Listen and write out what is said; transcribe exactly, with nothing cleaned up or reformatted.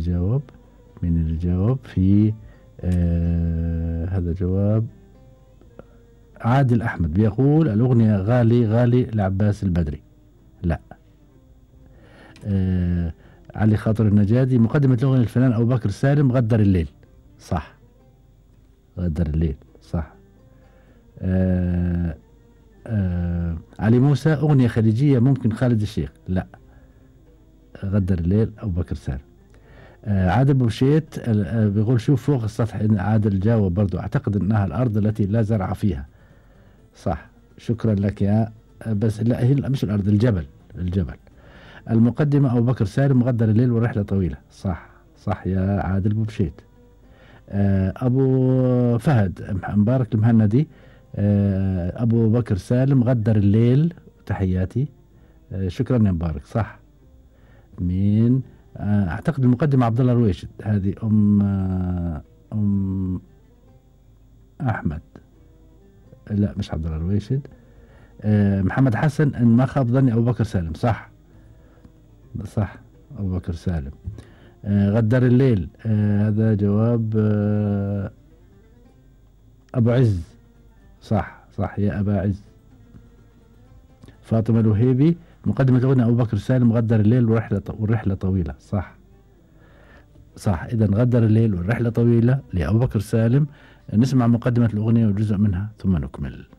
جاوب؟ مين اللي جاوب؟ في آه هذا جواب عادل أحمد، بيقول الأغنية غالي غالي لعباس البدري. لا. آه علي خاطر النجادي، مقدمة الأغنية الفنان أبو بكر سالم، غدر الليل. صح، غدر الليل صح. آه آه علي موسى، أغنية خليجية ممكن خالد الشيخ. لا، غدر الليل أبو بكر سالم. آه عادل بوشيت آه بيقول شوف فوق السطح. عادل جاوب برضو، أعتقد أنها الأرض التي لا زرع فيها. صح، شكرا لك يا آه بس لا، هي مش الأرض، الجبل. الجبل. المقدمة أبو بكر سالم، غدر الليل والرحلة طويلة. صح صح يا عادل بوشيت. آه أبو فهد مبارك المهندي، آه أبو بكر سالم، غدر الليل. تحياتي. آه شكرا يا مبارك. صح. مين؟ آه أعتقد المقدمة عبد الله الرويشد. هذه أم آه أم أحمد. لا مش عبد الله الرويشد. آه محمد حسن، إن ما خاب ظني أبو بكر سالم. صح صح، أبو بكر سالم. آه غدر الليل، آه هذا جواب آه أبو عز. صح صح يا أبا عز. فاطمة الوهيبي، مقدمة الأغنية أبو بكر سالم، غدر الليل والرحلة والرحلة طويلة. صح صح. إذا غدر الليل والرحلة طويلة لأبو بكر سالم. نسمع مقدمة الأغنية وجزء منها ثم نكمل.